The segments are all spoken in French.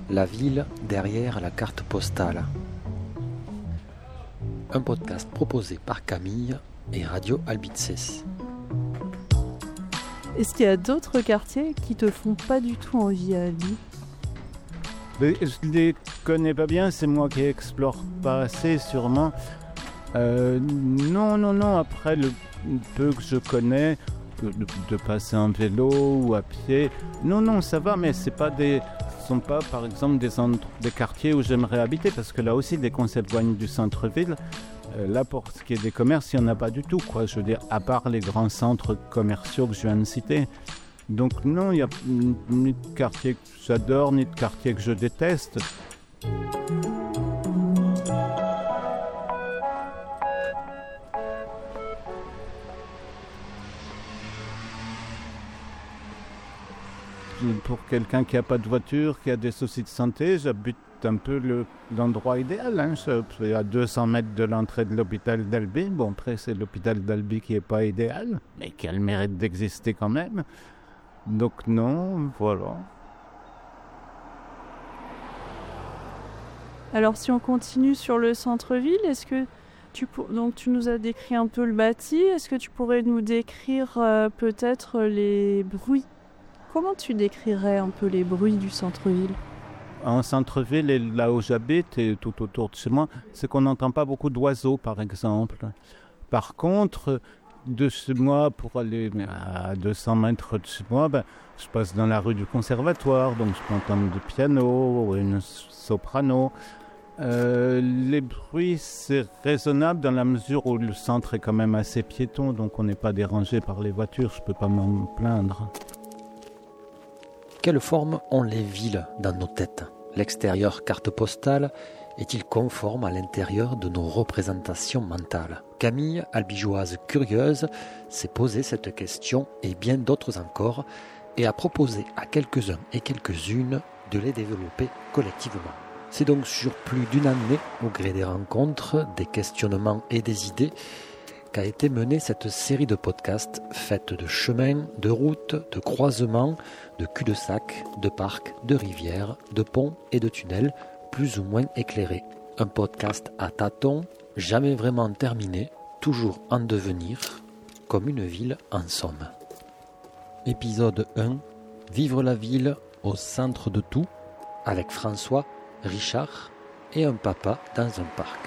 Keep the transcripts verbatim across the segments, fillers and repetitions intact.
La ville derrière la carte postale. Un podcast proposé par Camille et Radio Albitzes. Est-ce qu'il y a d'autres quartiers qui te font pas du tout envie à Albi ? Mais je les connais pas bien, c'est moi qui explore pas assez sûrement. Euh, non, non, non, après le peu que je connais, de, de passer en vélo ou à pied, non, non, ça va, mais c'est pas des, ce sont pas par exemple des, endro- des quartiers où j'aimerais habiter, parce que là aussi, dès qu'on s'éloigne du centre-ville, euh, là pour ce qui est des commerces, il n'y en a pas du tout, quoi. Je veux dire, à part les grands centres commerciaux que je viens de citer. Donc non, il n'y a ni de quartier que j'adore, ni de quartier que je déteste. Pour quelqu'un qui n'a pas de voiture, qui a des soucis de santé, j'habite un peu le, l'endroit idéal. Hein. Je suis à deux cents mètres de l'entrée de l'hôpital d'Albi. Bon, après, c'est l'hôpital d'Albi qui n'est pas idéal, mais qui a le mérite d'exister quand même. Donc non, voilà. Alors si on continue sur le centre-ville, est-ce que tu pour... donc tu nous as décrit un peu le bâti, est-ce que tu pourrais nous décrire euh, peut-être les bruits ? Comment tu décrirais un peu les bruits du centre-ville ? En centre-ville, et là où j'habite et tout autour de chez moi, c'est qu'on n'entend pas beaucoup d'oiseaux, par exemple. Par contre, de chez moi, pour aller à deux cents mètres de chez moi, ben, je passe dans la rue du Conservatoire, donc je peux entendre du piano, une soprano. Euh, les bruits, c'est raisonnable dans la mesure où le centre est quand même assez piéton, donc on n'est pas dérangé par les voitures, je ne peux pas m'en plaindre. Quelle forme ont les villes dans nos têtes ? L'extérieur carte postale est-il conforme à l'intérieur de nos représentations mentales ? Camille, albigeoise curieuse, s'est posé cette question et bien d'autres encore et a proposé à quelques-uns et quelques-unes de les développer collectivement. C'est donc sur plus d'une année, au gré des rencontres, des questionnements et des idées, qu'a été menée cette série de podcasts faite de chemins, de routes, de croisements, de cul-de-sac, de parcs, de rivières, de ponts et de tunnels, plus ou moins éclairés. Un podcast à tâtons, jamais vraiment terminé, toujours en devenir, comme une ville en somme. Épisode un, Vivre la ville au centre de tout, avec François, Richard et un papa dans un parc.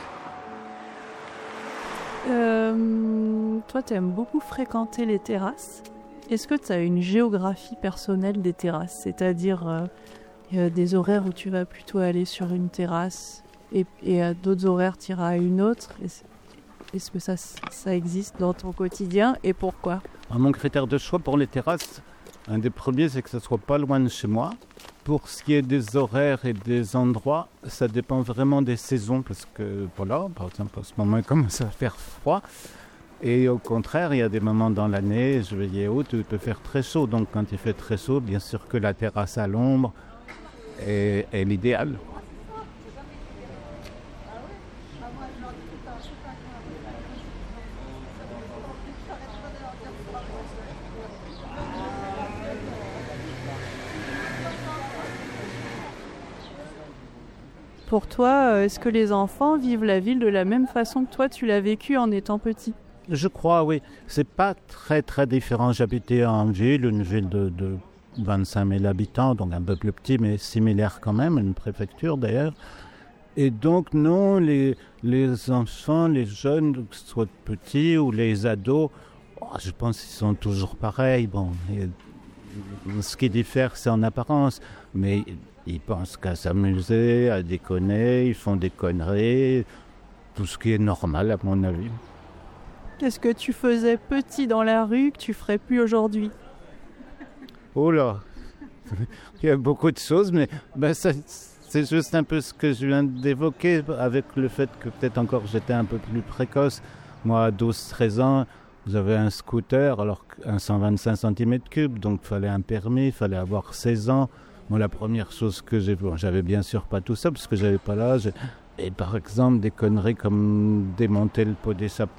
Euh, toi, tu aimes beaucoup fréquenter les terrasses. Est-ce que tu as une géographie personnelle des terrasses ? C'est-à-dire euh, y a des horaires où tu vas plutôt aller sur une terrasse et, et à d'autres horaires, tu iras à une autre. Est-ce, est-ce que ça, ça existe dans ton quotidien et pourquoi ? Mon critère de choix pour les terrasses, un des premiers, c'est que ça ne soit pas loin de chez moi. Pour ce qui est des horaires et des endroits, ça dépend vraiment des saisons parce que, voilà, par exemple, en ce moment, il commence à faire froid. Et au contraire, il y a des moments dans l'année, juillet, août, où il peut faire très chaud. Donc, quand il fait très chaud, bien sûr que la terrasse à l'ombre est, est l'idéal. Pour toi, est-ce que les enfants vivent la ville de la même façon que toi, tu l'as vécu en étant petit ? Je crois, oui. C'est pas très, très différent. J'habitais en ville, une ville de, de vingt-cinq mille habitants, donc un peu plus petit, mais similaire quand même, une préfecture d'ailleurs. Et donc, non, les, les enfants, les jeunes, que ce soit petits ou les ados, oh, je pense qu'ils sont toujours pareils. Bon, et, ce qui diffère, c'est en apparence, mais ils pensent qu'à s'amuser, à déconner, ils font des conneries, tout ce qui est normal à mon avis. Qu'est-ce que tu faisais petit dans la rue que tu ferais plus aujourd'hui ? Oh là, il y a beaucoup de choses, mais ben ça, c'est juste un peu ce que je viens d'évoquer avec le fait que peut-être encore j'étais un peu plus précoce. Moi, à douze treize ans, j'avais un scooter, alors un cent vingt-cinq centimètres cubes, donc il fallait un permis, il fallait avoir seize ans. Moi, la première chose que j'ai... Bon, j'avais bien sûr pas tout ça, parce que j'avais pas l'âge. Et par exemple, des conneries comme démonter le pot d'échappement